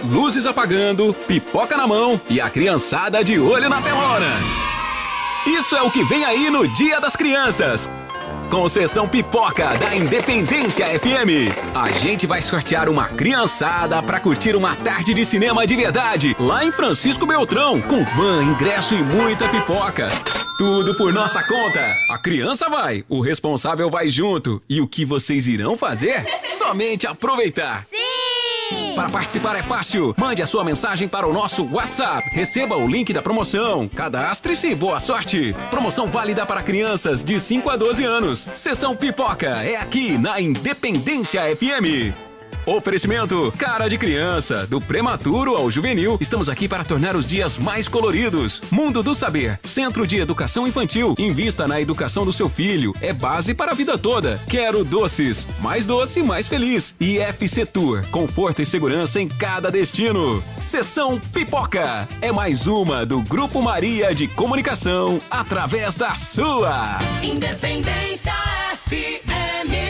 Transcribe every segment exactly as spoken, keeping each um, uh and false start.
luzes apagando, pipoca na mão e a criançada de olho na telona. Isso é o que vem aí no Dia das Crianças. Com Sessão Pipoca da Independência F M, a gente vai sortear uma criançada pra curtir uma tarde de cinema de verdade lá em Francisco Beltrão, com van, ingresso e muita pipoca. Tudo por nossa conta. A criança vai, o responsável vai junto. E o que vocês irão fazer? Somente aproveitar. Sim! Para participar é fácil. Mande a sua mensagem para o nosso WhatsApp. Receba o link da promoção. Cadastre-se e boa sorte. Promoção válida para crianças de cinco a doze anos. Sessão Pipoca é aqui na Independência F M. Oferecimento Cara de Criança, do prematuro ao juvenil. Estamos aqui para tornar os dias mais coloridos. Mundo do Saber, Centro de Educação Infantil. Invista na educação do seu filho. É base para a vida toda. Quero Doces, mais doce, mais feliz. E F C Tour, conforto e segurança em cada destino. Sessão Pipoca é mais uma do Grupo Maria de Comunicação, através da sua Independência F M.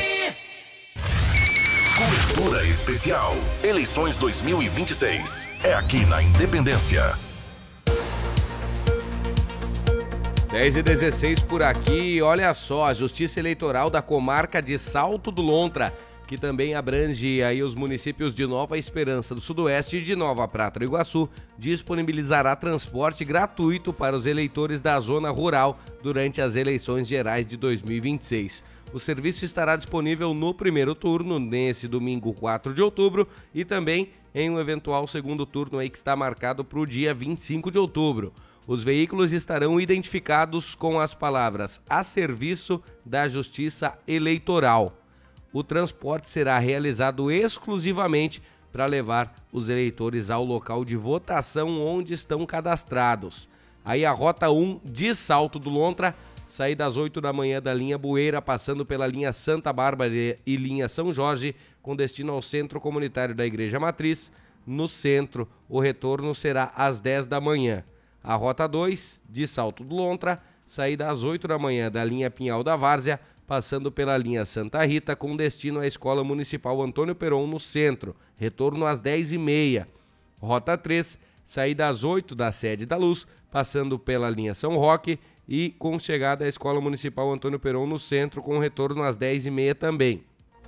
Cobertura especial. Eleições dois mil e vinte e seis. É aqui na Independência. dez e dezesseis por aqui. Olha só, a Justiça Eleitoral da comarca de Salto do Lontra, que também abrange aí os municípios de Nova Esperança do Sudoeste e de Nova Prata do Iguaçu, disponibilizará transporte gratuito para os eleitores da zona rural durante as eleições gerais de dois mil e vinte e seis. O serviço estará disponível no primeiro turno, nesse domingo quatro de outubro, e também em um eventual segundo turno aí que está marcado para o dia vinte e cinco de outubro. Os veículos estarão identificados com as palavras "a serviço da Justiça Eleitoral". O transporte será realizado exclusivamente para levar os eleitores ao local de votação onde estão cadastrados. Aí a Rota um de Salto do Lontra, sair das oito da manhã da linha Bueira, passando pela linha Santa Bárbara e linha São Jorge, com destino ao Centro Comunitário da Igreja Matriz. No centro, o retorno será às dez da manhã. A Rota dois, de Salto do Lontra, sair das oito da manhã da linha Pinhal da Várzea, passando pela linha Santa Rita, com destino à Escola Municipal Antônio Peron, no centro. Retorno às dez e meia. Rota três, sair das oito da Sede da Luz, passando pela linha São Roque, e com chegada à Escola Municipal Antônio Peron no centro, com retorno às dez e meia também.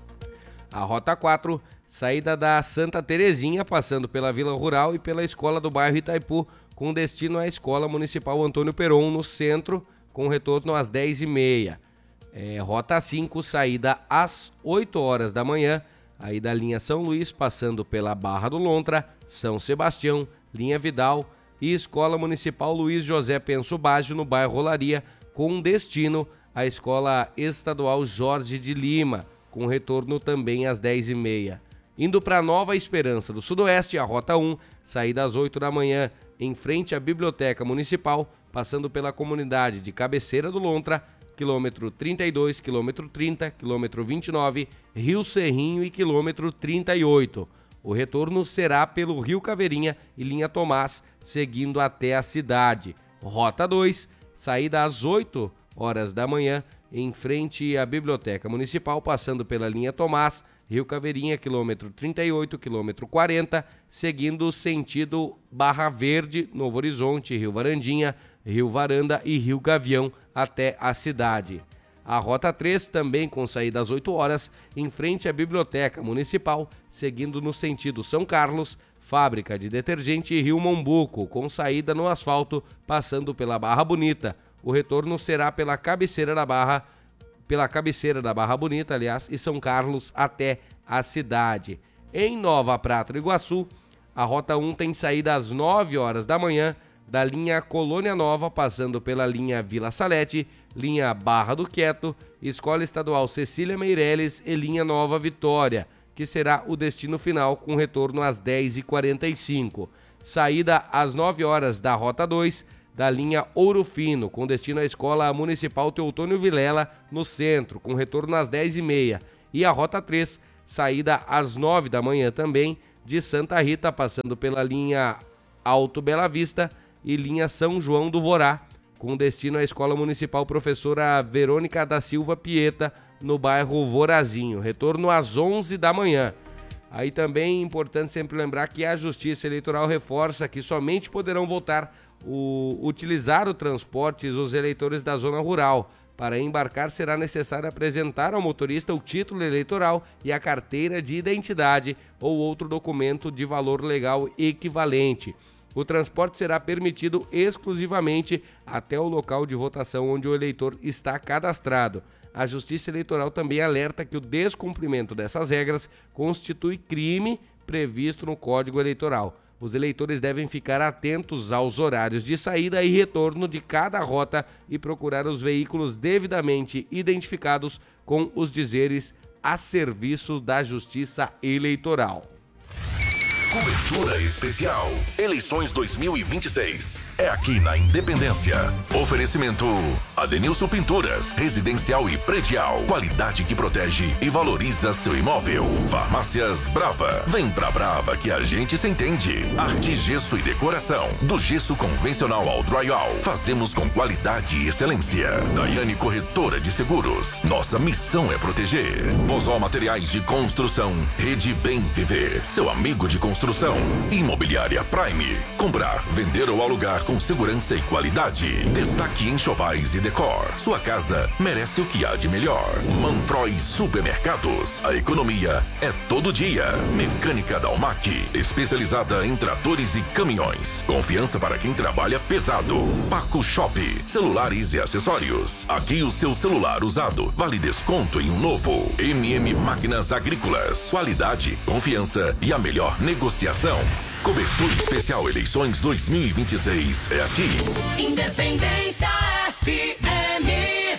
A Rota quatro, saída da Santa Terezinha, passando pela Vila Rural e pela Escola do Bairro Itaipu, com destino à Escola Municipal Antônio Peron no centro, com retorno às dez e meia. É, Rota cinco, saída às oito horas da manhã, aí da linha São Luís, passando pela Barra do Lontra, São Sebastião, linha Vidal, e Escola Municipal Luiz José Penso Baggio, no bairro Rolaria, com destino à Escola Estadual Jorge de Lima, com retorno também às dez e meia. Indo para Nova Esperança do Sudoeste, a Rota um, saída às oito da manhã, em frente à Biblioteca Municipal, passando pela comunidade de Cabeceira do Lontra, quilômetro trinta e dois, quilômetro trinta, quilômetro vinte e nove, Rio Serrinho e quilômetro trinta e oito. O retorno será pelo Rio Caveirinha e linha Tomás, seguindo até a cidade. Rota dois, saída às oito horas da manhã, em frente à Biblioteca Municipal, passando pela linha Tomás, Rio Caveirinha, quilômetro trinta e oito, quilômetro quarenta, seguindo sentido Barra Verde, Novo Horizonte, Rio Varandinha, Rio Varanda e Rio Gavião, até a cidade. A Rota três, também com saída às oito horas, em frente à Biblioteca Municipal, seguindo no sentido São Carlos, Fábrica de Detergente e Rio Mombuco, com saída no asfalto, passando pela Barra Bonita. O retorno será pela cabeceira da Barra, pela cabeceira da Barra Bonita, aliás, e São Carlos até a cidade. Em Nova Prata do Iguaçu, a Rota um tem saída às nove horas da manhã, da linha Colônia Nova, passando pela linha Vila Salete, linha Barra do Quieto, Escola Estadual Cecília Meireles e linha Nova Vitória, que será o destino final, com retorno às dez e quarenta e cinco. Saída às nove horas da Rota dois, da linha Ouro Fino, com destino à Escola Municipal Teutônio Vilela, no centro, com retorno às dez e meia. E a Rota três, saída às nove da manhã também, de Santa Rita, passando pela linha Alto Bela Vista e linha São João do Vorá, com destino à Escola Municipal Professora Verônica da Silva Pieta, no bairro Vorazinho. Retorno às onze da manhã. Aí também é importante sempre lembrar que a Justiça Eleitoral reforça que somente poderão votar, o, utilizar o transporte os eleitores da zona rural. Para embarcar será necessário apresentar ao motorista o título eleitoral e a carteira de identidade ou outro documento de valor legal equivalente. O transporte será permitido exclusivamente até o local de votação onde o eleitor está cadastrado. A Justiça Eleitoral também alerta que o descumprimento dessas regras constitui crime previsto no Código Eleitoral. Os eleitores devem ficar atentos aos horários de saída e retorno de cada rota e procurar os veículos devidamente identificados com os dizeres a serviço da Justiça Eleitoral. Cobertura especial. Eleições dois mil e vinte e seis. É aqui na Independência. Oferecimento Adenilson Pinturas, residencial e predial. Qualidade que protege e valoriza seu imóvel. Farmácias Brava. Vem pra Brava que a gente se entende. Arte, gesso e decoração. Do gesso convencional ao drywall. Fazemos com qualidade e excelência. Daiane Corretora de Seguros. Nossa missão é proteger. Bozó Materiais de Construção. Rede Bem Viver. Seu amigo de construção. Construção. Imobiliária Prime. Comprar, vender ou alugar com segurança e qualidade. Destaque em enxovais e decor. Sua casa merece o que há de melhor. Manfroy Supermercados. A economia é todo dia. Mecânica Dalmac. Especializada em tratores e caminhões. Confiança para quem trabalha pesado. Paco Shop. Celulares e acessórios. Aqui o seu celular usado vale desconto em um novo. M M Máquinas Agrícolas. Qualidade, confiança e a melhor negociação. Cobertura especial Eleições dois mil e vinte e seis é aqui. Independência F M.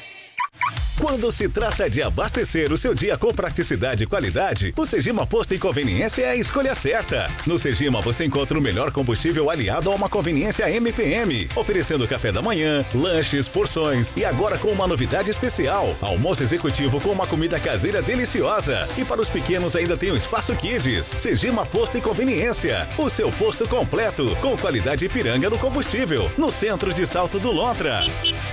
Quando se trata de abastecer o seu dia com praticidade e qualidade, o Segima Posto e Conveniência é a escolha certa. No Segima você encontra o melhor combustível aliado a uma conveniência M P M, oferecendo café da manhã, lanches, porções e agora com uma novidade especial, almoço executivo com uma comida caseira deliciosa. E para os pequenos ainda tem o Espaço Kids. Segima Posto e Conveniência, o seu posto completo, com qualidade Ipiranga no combustível, no centro de Salto do Lontra.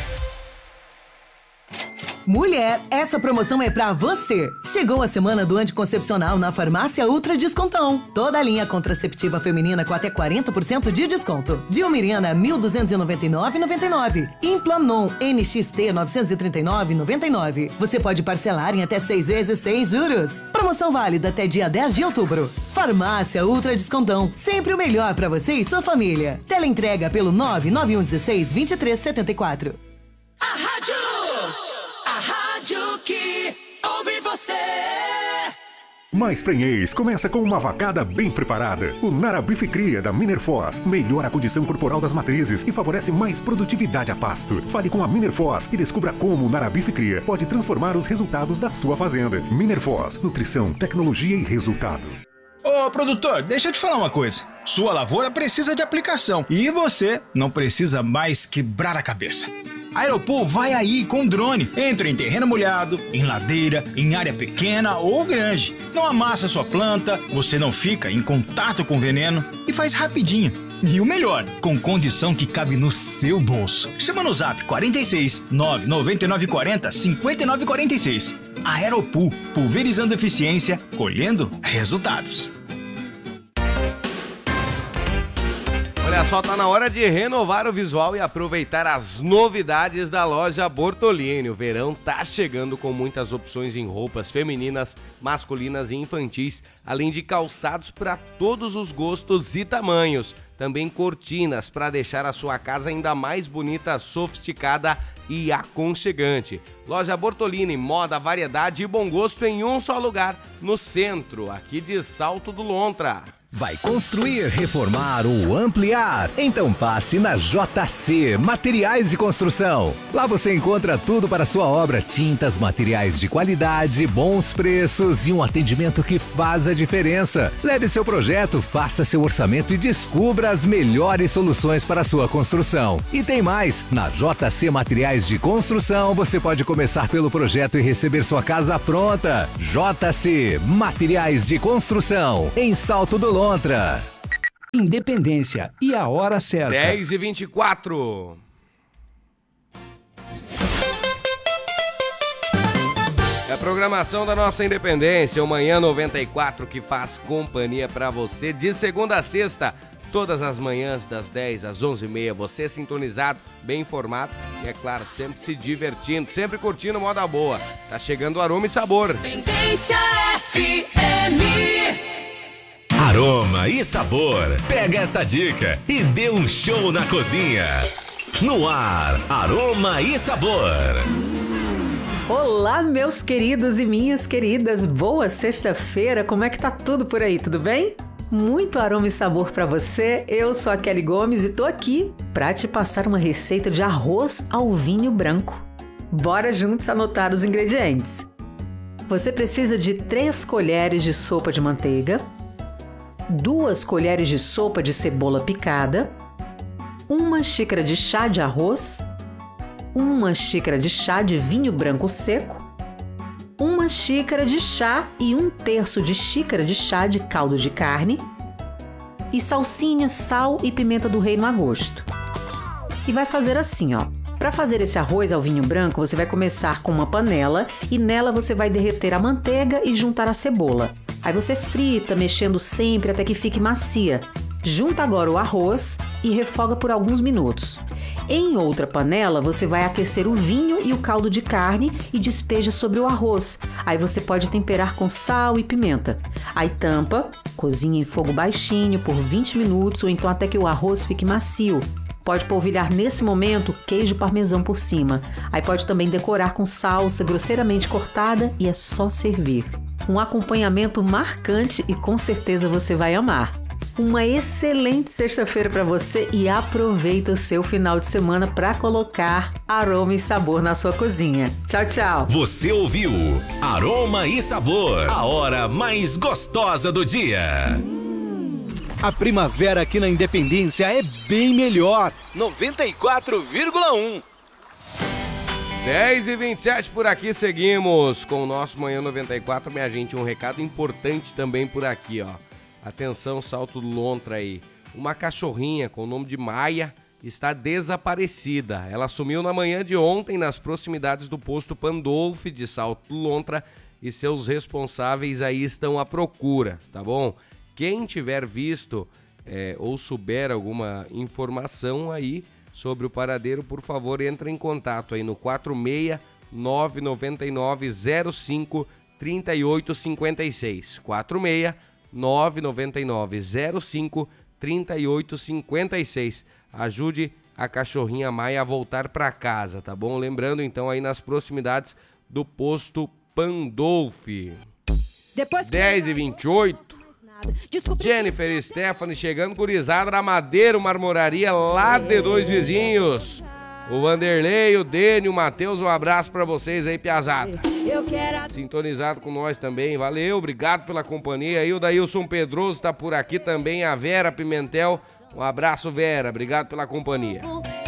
Mulher, essa promoção é pra você. Chegou a semana do anticoncepcional na Farmácia Ultra Descontão. Toda a linha contraceptiva feminina com até quarenta por cento de desconto. Dilmirena, mil duzentos e noventa e nove reais e noventa e nove centavos. Implanon N X T, novecentos e trinta e nove reais e noventa e nove centavos. Você pode parcelar em até seis vezes sem juros. Promoção válida até dia dez de outubro. Farmácia Ultra Descontão. Sempre o melhor pra você e sua família. Teleentrega pelo nove nove um um seis, dois três sete quatro. A rádio, a rádio que ouve você. Mais Prenhez começa com uma vacada bem preparada. O Nara Beef Cria da Minerfoz melhora a condição corporal das matrizes e favorece mais produtividade a pasto. Fale com a Minerfoz e descubra como o Nara Beef Cria pode transformar os resultados da sua fazenda. Minerfoz, nutrição, tecnologia e resultado. Ô, produtor, deixa eu te falar uma coisa. Sua lavoura precisa de aplicação e você não precisa mais quebrar a cabeça. A Aeropool vai aí com drone. Entra em terreno molhado, em ladeira, em área pequena ou grande. Não amassa sua planta, você não fica em contato com veneno e faz rapidinho. E o melhor, com condição que cabe no seu bolso. Chama no zap quarenta e seis, nove nove nove quatro zero, cinco nove quatro seis. Aeropool, pulverizando eficiência, colhendo resultados. Olha só, tá na hora de renovar o visual e aproveitar as novidades da loja Bortolini. O verão tá chegando com muitas opções em roupas femininas, masculinas e infantis, além de calçados para todos os gostos e tamanhos. Também cortinas para deixar a sua casa ainda mais bonita, sofisticada e aconchegante. Loja Bortolini, moda, variedade e bom gosto em um só lugar, no centro, aqui de Salto do Lontra. Vai construir, reformar ou ampliar? Então passe na J C Materiais de Construção. Lá você encontra tudo para sua obra: tintas, materiais de qualidade, bons preços e um atendimento que faz a diferença. Leve seu projeto, faça seu orçamento e descubra as melhores soluções para a sua construção. E tem mais! Na J C Materiais de Construção você pode começar pelo projeto e receber sua casa pronta. J C Materiais de Construção, em Salto do Lontra. Independência e a hora certa. dez e vinte e quatro. É a programação da nossa Independência, o Manhã noventa e quatro, que faz companhia pra você de segunda a sexta, todas as manhãs das dez às onze e meia, você sintonizado, bem informado e, é claro, sempre se divertindo, sempre curtindo moda boa. Tá chegando o Aroma e Sabor. Independência F M. Aroma e Sabor. Pega essa dica e dê um show na cozinha. No ar, Aroma e Sabor. Olá, meus queridos e minhas queridas. Boa sexta-feira. Como é que tá tudo por aí? Tudo bem? Muito aroma e sabor para você. Eu sou a Kelly Gomes e tô aqui para te passar uma receita de arroz ao vinho branco. Bora juntos anotar os ingredientes. Você precisa de três colheres de sopa de manteiga, duas colheres de sopa de cebola picada, uma xícara de chá de arroz, uma xícara de chá de vinho branco seco, uma xícara de chá e um terço de xícara de chá de caldo de carne e salsinha, sal e pimenta do reino a gosto. E vai fazer assim, ó. Para fazer esse arroz ao vinho branco, você vai começar com uma panela e nela você vai derreter a manteiga e juntar a cebola. Aí você frita, mexendo sempre até que fique macia. Junta agora o arroz e refoga por alguns minutos. Em outra panela, você vai aquecer o vinho e o caldo de carne e despeja sobre o arroz. Aí você pode temperar com sal e pimenta. Aí tampa, cozinha em fogo baixinho por vinte minutos ou então até que o arroz fique macio. Pode polvilhar nesse momento queijo parmesão por cima. Aí pode também decorar com salsa grosseiramente cortada e é só servir. Um acompanhamento marcante e com certeza você vai amar. Uma excelente sexta-feira para você e aproveita o seu final de semana para colocar aroma e sabor na sua cozinha. Tchau, tchau. Você ouviu Aroma e Sabor, a hora mais gostosa do dia. A primavera aqui na Independência é bem melhor. noventa e quatro vírgula um. dez e vinte e sete por aqui, seguimos com o nosso Manhã noventa e quatro, minha gente. Um recado importante também por aqui, ó. Atenção, Salto do Lontra aí. Uma cachorrinha com o nome de Maia está desaparecida. Ela sumiu na manhã de ontem nas proximidades do posto Pandolfi de Salto do Lontra e seus responsáveis aí estão à procura, tá bom? Quem tiver visto é, ou souber alguma informação aí sobre o paradeiro, por favor, entre em contato aí no quatro seis nove nove nove zero cinco três oito cinco seis. quatro seis nove nove nove zero cinco três oito cinco seis. Ajude a cachorrinha Maia a voltar para casa, tá bom? Lembrando então aí nas proximidades do posto Pandolfi. dez e vinte e oito. Jennifer e Stephanie chegando, gurizada da Madeira, Marmoraria lá de Dois Vizinhos. O Vanderlei, o Dene, o Matheus, um abraço pra vocês aí, piazada. Sintonizado com nós também, valeu, obrigado pela companhia. Aí o Daílson Pedroso tá por aqui também, a Vera Pimentel, um abraço, Vera, obrigado pela companhia.